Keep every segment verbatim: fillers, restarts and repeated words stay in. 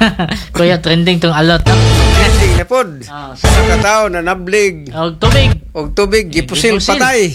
Kuya, trending tong alot. Trending na pod. Oh, Sa katao na nablig. Og tubig. Og tubig, gipusil, Gipusil. patay.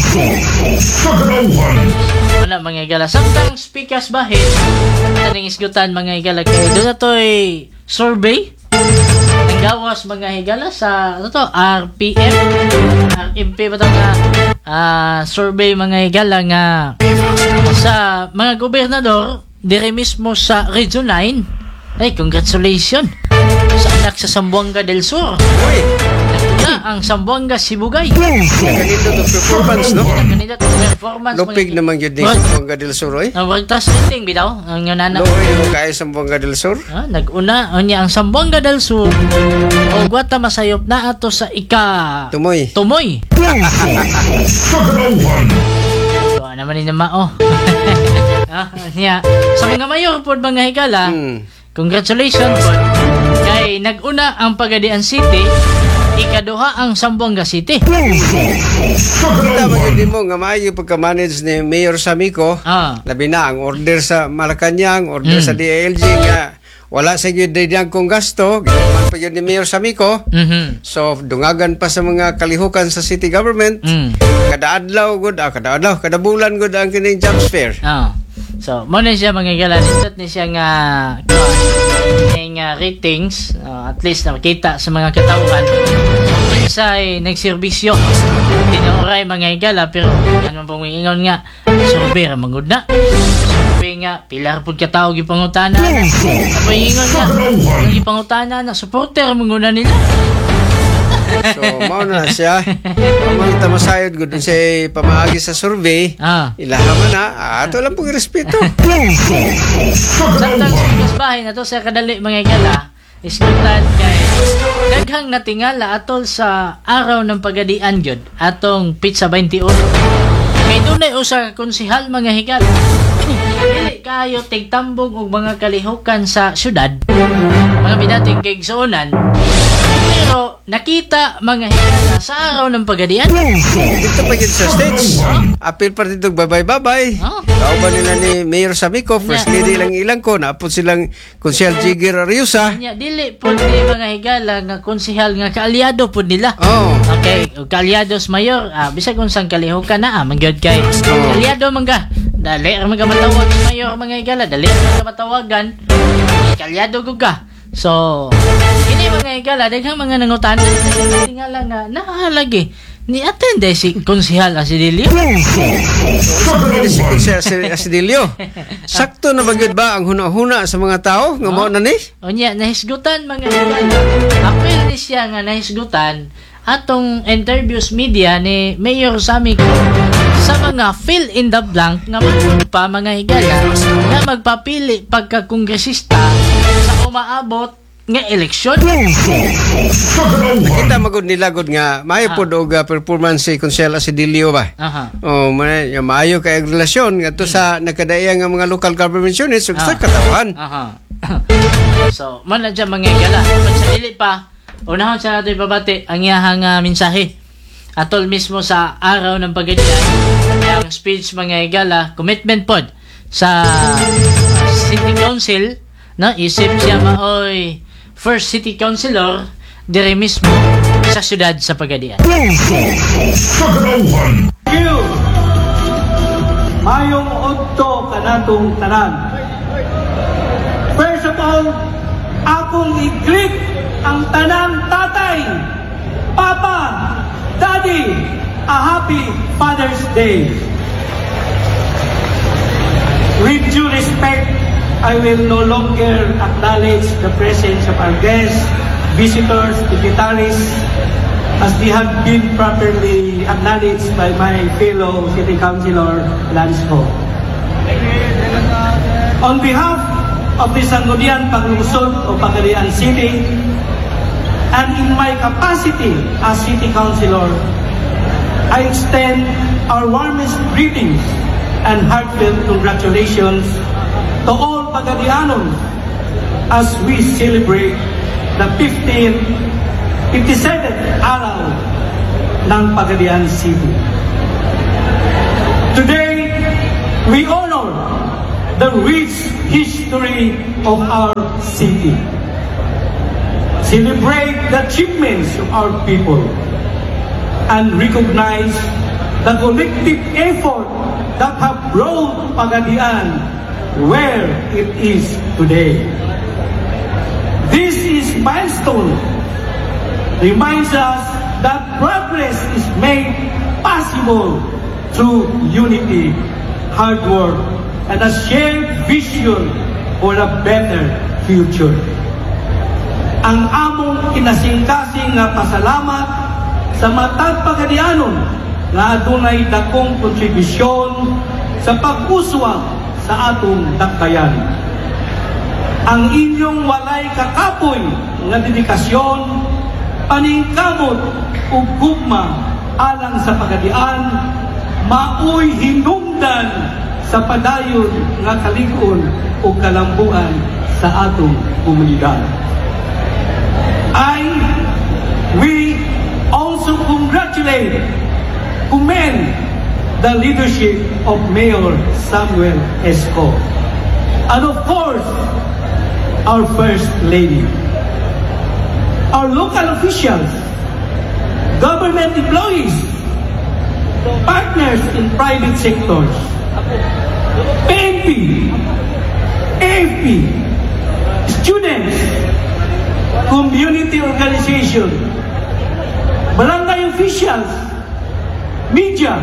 Ano mga igala? Samtang speakers bahit, taning isgutan mga igala. Kaya doon na to'y survey. Nanggawas mga higala sa ano to, R P M. R M P ba ito nga ah, survey mga higala nga sa mga gobernador dire mismo sa Region nine. Ay, congratulations sa anak sa Zamboanga del Sur. Uy, Na ang Zamboanga Sibugay. ganito to performance, no? Kanina to performance. Lupig mga- naman yun din What? sa Zamboanga del Sur, oy. Ah, wag translating bitaw ang yun nana. Loy, no kaya sa Zamboanga del Sur. Ah, nag-una unya ang Zamboanga del Sur. O gwata masayop na ato sa ika Tumoy. Tumoy. So, naman ni mao. Ah, niya. Sa mga mayor po mga higala, Hmm. congratulations po. Kay nag-una ang Pagadian City, ikaduha ang Zamboanga City. Kita man yun din mo, nga maayo pagka-manage ni Mayor Samico. Ah. Labi na, ang order sa Malacanang, order Mm. sa D A L G nga, wala sa yun din kong gasto. Ginaman pa yun ni Mayor Samico. Mhm. So, dungagan pa sa mga kalihukan sa city government. Mm. Kada adlaw, good, ah, kada adlaw, kada bulan, good ang kining jobs fair. Ah. So, mo na siya mga higala, nindot ni siya nga yung uh, ratings, uh, at least nakita sa mga katauhan. Isa ay nagserbisyo. Tinuray mga higala, pero ano pong ingon nga, survey ra mangud na. Survey nga, pilar pud katao gipangutana na. Ano ingon nga, ang gipangutana na, supporter manguna nila. So, mao na siya. Pamangita masayod, good siya pamaagi sa survey. Ah. Ilahaman na, ah, ato lang pong respeto. Samtang sa kasbahay na to sa kadali mga higala, iskutan kay daghang natingala atol sa araw ng pagadian gyud atong Pizza twenty-one. Kay dunay usa ka konsehal mga higala. Dili kayo tigtambong og mga kalihukan sa syudad. Mga binating kay igsuonan. Pero nakita mga higala sa araw ng pagadian. Dito pa yun sa stage. Apil pa dito, babay-babay. Oh. Kauban nila ni Mayor Samico, First Lady lang ilang ko, naapot silang Konsyal Jigger Ariusa. Nya dili pud ni mga higala nga konsehal nga kaalyado pud nila. Oh. Okay, ug kalyados mayor, ah, bisag unsang kalihukan na, ah, mangyod kay kalyado man ka. Dali ra man ka matawag sa mayor mga higala, dali ra man ka matawagan. Kalyado gud ka. So, ini mga higala, daghang mga nangutan, tingala nga nahalagi ni attend si konsehal Asidilio. Hindi si Konsyal Asidilio. Sakto na bagid ba ang huna-huna sa mga tao? Nga mo na ni? Onya, nahisgutan mga higala. Apil ni siya nga nahisgutan atong interviews media ni Mayor Samico sa mga fill in the blank nga matod pa mga higala na magpapili pagka-kongresista sa umaabot nga eleksyon. Nakita magod nila gud nga maayo pod og uh, performance si Konsyal Asidilio ba? Aha. Oh, man, yung maayo kay relasyon ngadto sa nakadaya nga mga local government units ug sa Ah. katawan. Aha. So, man na dyan mga higala. Pag sa dili pa, unahon sa natin ibabati ang iyahang uh, mensahe. Atol mismo sa araw ng pagadian, ang speech mga higala, commitment pod sa uh, City Council, na isip siya maoy first City Councilor dire mismo sa syudad sa Pagadian. You, mayong udto kanatong tanan. First of all, akong i-greet ang tanang tatay, papa, daddy, a happy Father's Day. With due respect, I will no longer acknowledge the presence of our guests, visitors, dignitaries, as they have been properly acknowledged by my fellow City Councilor Lansco. On behalf of the Sangguniang Panglungsod o Pagadian City, and in my capacity as City Councilor, I extend our warmest greetings and heartfelt congratulations to all Pagadianos as we celebrate the fifteenth, fifty-seventh araw ng Pagadian City. Today, we honor the rich history of our city. Celebrate the achievements of our people and recognize the collective effort that have brought Pagadian where it is today. This is milestone reminds us that progress is made possible through unity, hard work, and a shared vision for a better future. Ang among kinasingkasing nga pasalamat sa matag Pagadianon nga adunay dakong kontribusyon sa pag-uswag sa atong dakbayan. Ang inyong walay kakapoy nga dedikasyon, paningkamot ug gugma alang sa Pagadian, maoy hinungdan sa padayon nga kalig-on o kalambuan sa atong komunidad. I, we also congratulate, commend the leadership of Mayor Samuel Esco, and of course, our First Lady, our local officials, government employees, partners in private sectors, P N P, A F P, students, community organization, barangay officials, media,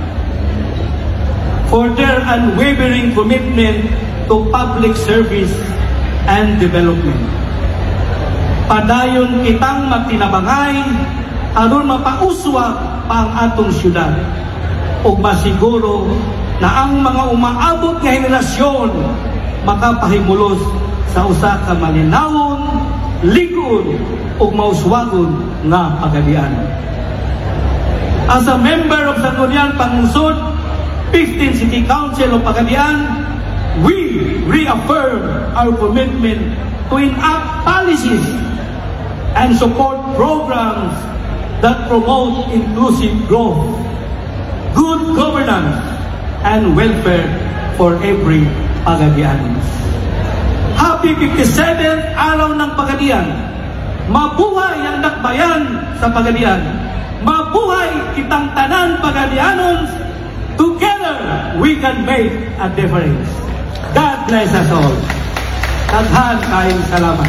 for their unwavering commitment to public service and development. Padayon kitang magtinabangay aron mapauswa pa ang atong syudad ug masiguro na ang mga umaabot nga henerasyon makapahimulos sa usa ka malinawon, ligon ug mauswagon nga Pagadian. As a member of Sangguniang Pangungsod, fifteenth City Council of Pagadian, we reaffirm our commitment to enact policies and support programs that promote inclusive growth, good governance, and welfare for every Pagadian. Happy fifty-seventh Araw ng Pagadian! Mabuhay ang dakbayan sa Pagadian! Mabuhay kitang tanan Pagadianon! Together, we can make a difference. God bless us all. Tadhan kayong salamat.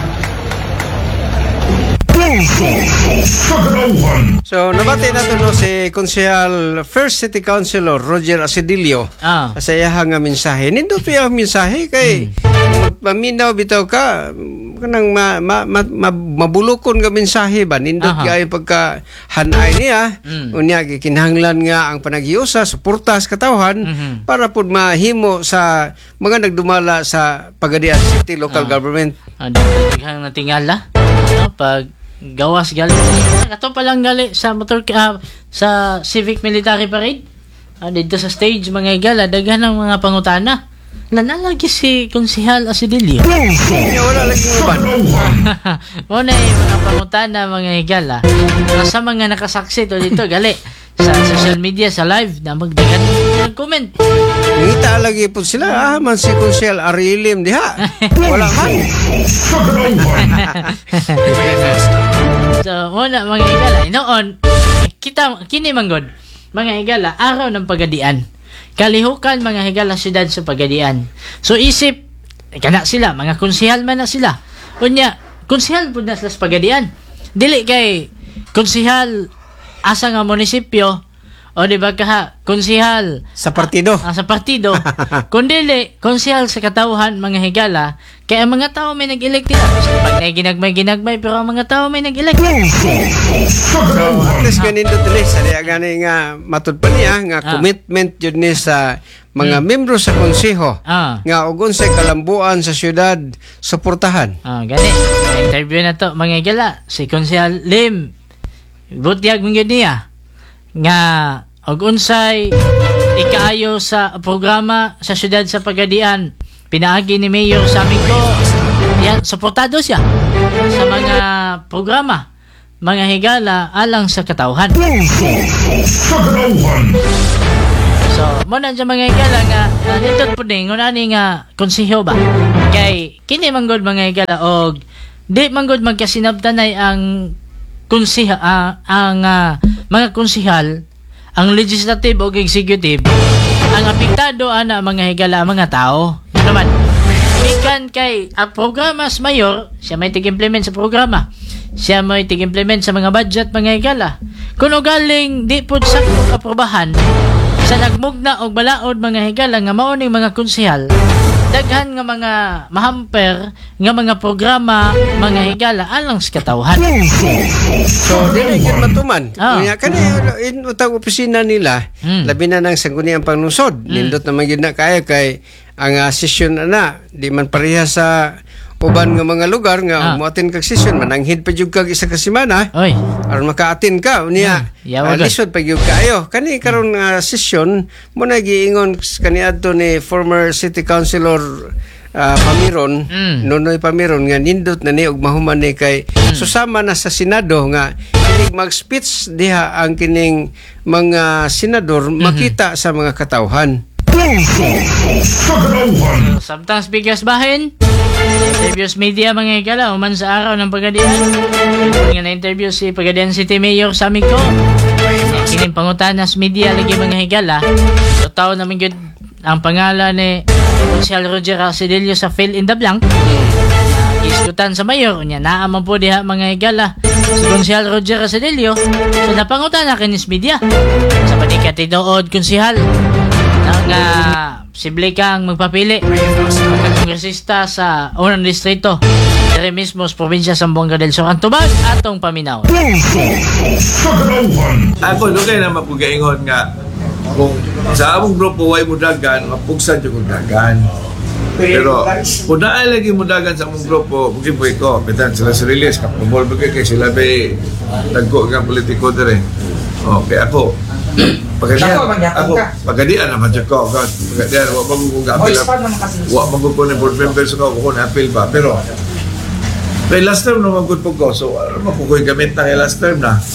So, nabati natin no si Konsehal First City Councilor Roger Asedilio Ah. sa iyahang nga mensahe. Nindot pa yung mensahe kay paminaw bitaw ka kanang ma, ma, ma, ma, mabulukon nga mensahe ba nindot Aha. kay pagka hanay niya Mm. unya kinahanglan nga ang panaghiusa suporta sa katawhan Mhm. para pud mahimo sa mga nagdumala sa Pagadian City local Ah. government. Ano, daghang natingala. Ano, pag gawas gali. Ato pa lang gali sa motor uh, sa Civic Military Parade. Uh, dito sa stage mga igala, daghan ng mga pangutana. Nanalagi si Konsehal Asedilio. Kanya wala lagi mo ba? Muna yung mga pangutana mga higala sa mga nakasaksi to dito gali sa social media sa live na magdagan ng comment. Ngita lagi po sila ah man si Konsehal Arilim diha. Wala man. So muna mga higala noon kita kini manggod mga higala araw ng Pagadian. Kalihukan mga higala siyudad sa Pagadian. So isip kana sila mga konsehal man na sila. Unya konsehal pud na sila sa Pagadian. Dili kay konsehal asa nga munisipyo o di ba ka konsehal Sa partido. ah, sa partido kundi konsehal sa katawhan mga higala kaya ang mga tao may nag-elect nila pag na ginagmay ginagmay pero ang mga tao may nag-elect. So, at least ganin doon tuloy sa diya gani nga matud pa niya nga Ah. commitment yun ni sa mga membro sa konseho Ah. nga ugon sa kalambuan sa syudad suportahan. Ah, gani. Interview na to mga higala si Konsehal Lim butyag mong yun niya nga og unsay ikaayo sa programa sa syudad sa Pagadian pinaagi ni Mayor sa amin ko yan, suportado siya sa mga programa mga higala alang sa katawhan. So, mo na dyan mga higala nga, uh, nindot po din, ngunani nga, konsiho ba? Kay, kini manggod mga higala, og, di manggod magkasinabtanay ang konsiha, uh, ang uh, mga konsihal, ang legislative o executive, ang apektado ana mga higala ang mga tao. Ano naman? Ikan kay ang programas mayor, siya may tig-implement sa programa. Siya may tig-implement sa mga budget mga higala. Kuno galing di pud sakto aprobahan sa nagmugna og balaod mga higala nga mao ning mga konsehal. Daghan nga mga mahamper nga mga programa mga higala alang sa katawhan. So, dili gyud matuman. Ah. Kanya kani in utang opisina nila, Hmm. labi na ng sangguniang panglungsod. Nindot naman gyud na kaya kay ang uh, session ana di man pareha sa uban nga mga lugar nga Ah. moatin kag session mananghid pa jud kag isa ka semana Oy. aron makaatin ka unya. Hmm. Yawa uh, gud. lisod pa gyud kaayo. Kani karon nga session mo na giingon kaniadto ni former city councilor uh, Pamiron, Mm. Nonoy Pamiron nga nindot na ni og mahuman ni kay susama na sa Senado nga inig mag-speech diha ang kining mga senador makita sa mga katawhan. Samtang speakers bahin, interviews media mga higala, uman sa araw ng Pagadian. Nga na-interview si Pagadian City Mayor sa amin ko. Kining pangutanas media lagi mga higala. So tao namin yun ang pangalan ni Consial Roger Arcedillo sa Fill in the Blank. Iskutan sa mayor, niya naaman po diha mga higala. Si Consial Roger Arcedillo, so napangutana kinis media. Sa panikat itood, Konsihal, ang uh, sible kang magpapili magkakongresista sa unang distrito dire mismo sa probinsya sa Zamboanga del Sur ang tubag atong paminaw. Ako lugay na mapugaingon nga kung sa among grupo way mudagan mapugsan jud kog dagan. Pero kung naay lagi mudagan sa among grupo mungkin po ko bitan sila si release kapabol bagay kay sila bay tagko nga politiko dire. Okay ako pagadian ako pagadian naman jud ko pagadian wa bago ko apil wa bago ko ni board members ko ko na apil ba pero kay last term naman good po ko so ano mo ko gamit na kay last term na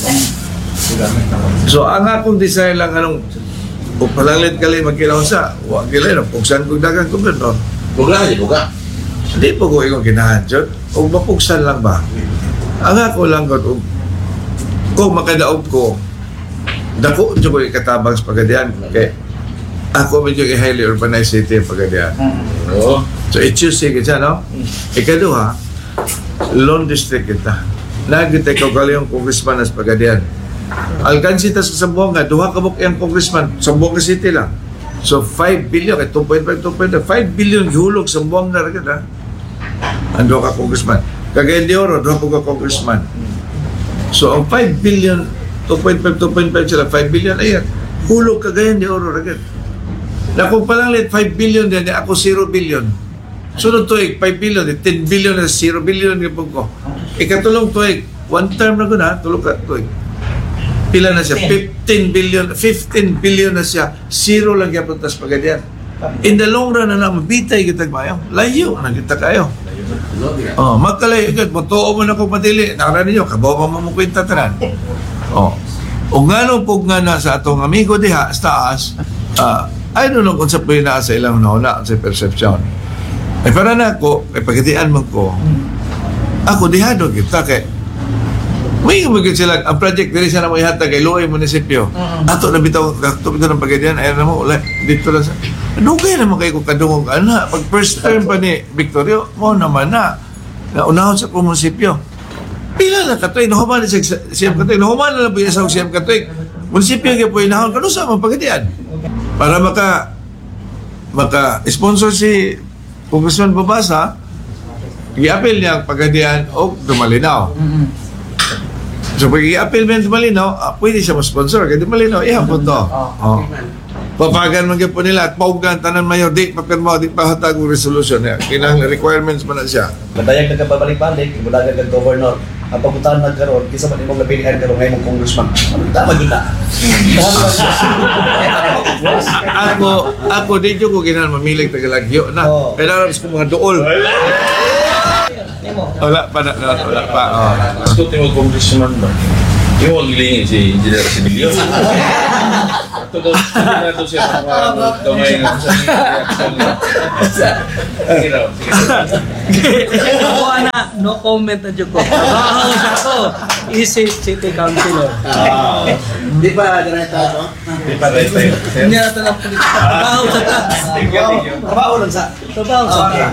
so ang akong design lang anong o palalit kali magkilaw sa wa kila na pugsan ko dagang gobernador buga di buga hindi po ko ingon ginahan jud o mapugsan lang ba ang ako lang ko kung makadaog ko dako jud ko katabang sa Pagadian kay ako medyo highly urbanized city ang Pagadian. Oo. So it choose sige siya no. Ikaduha Lone District kita. Nagitay ko galing congressman sa Pagadian. Alkansi ta sa Zamboanga duha ka buk ang congressman Zamboanga City lang. So five billion kay two point five two point five billion gihulog sa Zamboanga ra kada. Ando ka congressman. Cagayan de Oro duha ka congressman. So ang five billion two point five, two point five sila, five billion, ayan. Hulog Cagayan de Oro, agad. Na kung palang let five billion din, ako zero billion. Sunod to ik, five billion, ten billion na zero billion yung ko. Ikatulong to ik, one term na ko na, tulong ka to ik. Pila na siya? fifteen billion, fifteen billion na siya. Zero lang yung puntas Pagadian. In the long run na na, mabitay kita kayo. Layo na kita kayo. Oh, magkalayo, motuo mo na kung madili. Nakara ninyo, kabawa mo mo kwenta tanan. Oh. O nga nung po nga na sa atong amigo diha sa taas, uh, I don't know kung sa po na sa ilang nauna sa perception. Eh para na ako, eh pagkatian mo ko, ako dihado kita kay may magiging sila, ang project dili siya na mo ihatag kay Luoy Munisipyo. Ato na bitaw, ato bitaw ng pagkatian, ayun na mo, ulit, dito lang sa, dugay naman kayo kung kadungog, ana, pag first term pa ni Victorio, mo naman na, na unahon sa munisipyo. Pila na katoy, nahuman na siya siyam katoy, nahuman na lang po yung isang siyam katoy. Munisipyo kaya po inahon, kano sa mga pagkatian? Para maka, maka-sponsor si Congressman Babasa, i-appeal niya ang pagkatian o Dumalinaw. So pag i-appeal mo yung Dumalinaw, ah, pwede siya ma-sponsor. Kaya Dumalinaw, ihapon to. Oh. Papagan man po nila at paugan tanan mayor di papirma di pahatag ng resolution niya. Kinang requirements man na siya. Madayag na kababalik-balik, ibulagan kang governor. Ang pagpuntahan nagkaroon, kisa man imong napilihan karoon ngayon mong congressman. Tama yun na. Ako, ako dito ko ginahan mamilig tagalagyo na. Oh. Kailangan ko mga dool. Wala pa na, wala pa. Oh. Gusto mo congressman ba? Yung maglingin si Engineer Sibilio. sakto daw. Sabi na to siya sa mga gamay nga sa reaction niya. Sige daw, sige daw. Ako ana, no comment na dyan ko. Trabaho sa ako, isip city councilor. Di ba ganito no? Di pa tayo tayo. Hindi na ito lang politika. Trabaho sa ta. Thank you, thank you. Trabaho lang sa. Trabaho sa ta.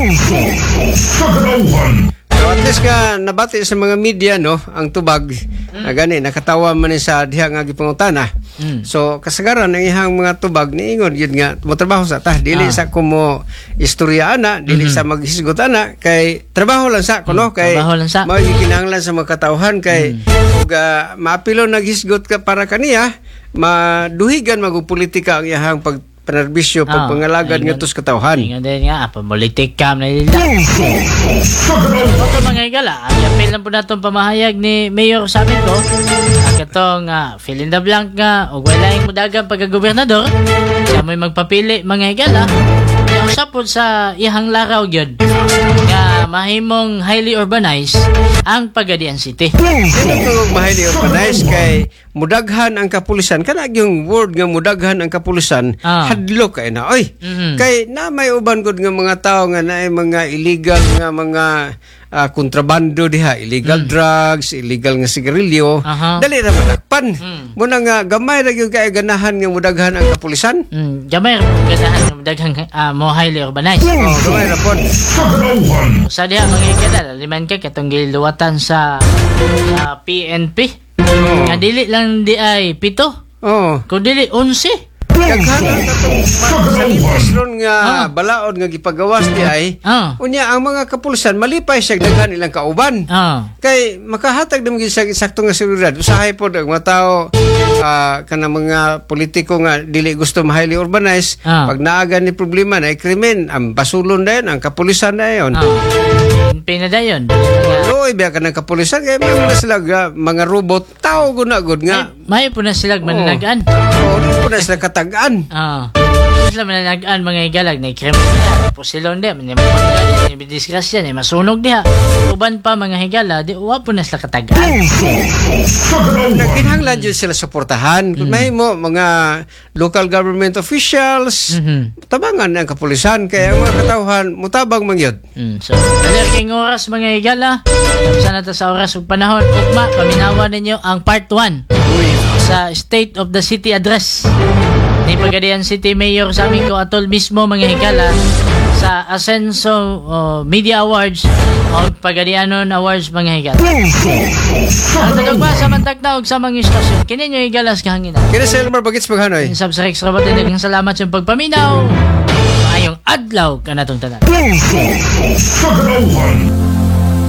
So at least nga nabati sa mga media no ang tubag na gani nakatawa man ni sa diha nga gipangutana. Mm. So kasagaran ang ihang mga tubag niingon yun nga motrabaho sa ta dili Ah. sa kumo istorya ana dili sa maghisgot ana kay trabaho lang sa kuno Mm, kay trabaho lang sa. mao yung kinahanglan sa mga katawhan kay ug uh, maapilo naghisgot ka para kaniya maduhigan magpolitika ang ihang pag penerbisyo Ah, pagpangalagan ayun. nga tus katawhan. Ingon din nga, politik kam na nila. Okay mga igala, ang apel lang po na itong pamahayag ni Mayor sa amin ko. Ang katong uh, fill in the blank nga, o wala yung mudagang pagkagobernador, siya mo'y magpapili mga igala, yung usapon sa ihang laraw yun, nga mahimong highly urbanized ang Pagadian City. Ito mahali urbanized kay mudaghan ang kapulisan kana yung word nga mudaghan ang kapulisan Ah. hadlo kay na oy Mhm. kay na may uban gud nga mga tao nga naay mga illegal nga mga ah, kontrabando diha illegal drugs illegal nga sigarilyo Aha. dali ra madakpan Mm. muna nga gamay ra gyud kay ganahan nga mudaghan ang kapulisan Mm, gamay rin ganahan ng daghang uh, mo highly urbanized. oh gamay ra pod Sa diha mga igala, liman ka katong giluwatan sa sa P N P. oh Nga dili lang di ay pito, oh kung dili onse. daghan ang katong sa limpis ron nga Ah. balaod nga gipagawas di ay Ah. unya ang mga kapulisan malipay siya daghan ilang kauban Ah. kay makahatag naman gyud sa sakto nga seguridad usahay pod ang mga tao ah, kana mga politiko nga dili gusto ma-highly urbanized Ah. pag naaga ni problema na krimen ang basulon na yun ang kapulisan na yun Ah. Pinadayon. Loy biya ka ng kapulisan kay may mga sila nga, mga robot tao guna gud nga May po na sila mananagaan. oh di po na sila katagaan Ah. Sila mananagaan mga igalag na krimen na. Po silon di. May mga disgrasya na. Masunog diha. Uban pa mga higala. Di uwa po na sila katagaan. nagkinahanglan jud sila suportahan kung mahimo mga local government officials Mhm. tabangan ang kapulisan kaya ang mga katawhan mutabang mangyod. Mm, so, dali king oras mga higala. Sana ta sa oras ug panahon. Ugma, paminawa ninyo ang part one sa State of the City Address ni Pagadian City Mayor sa amin ko atol mismo mga higala sa Asenso oh, Media Awards o Pagadianon Awards mga higala. Ang tatog ba sa mantagna og sa mga istasyon kini nyo higalas kahanginan. Kini sa Elmer Bagets Paghanoy. Sab sa extra button daghang salamat sa pagpaminaw. Ayong adlaw kanatong tanan.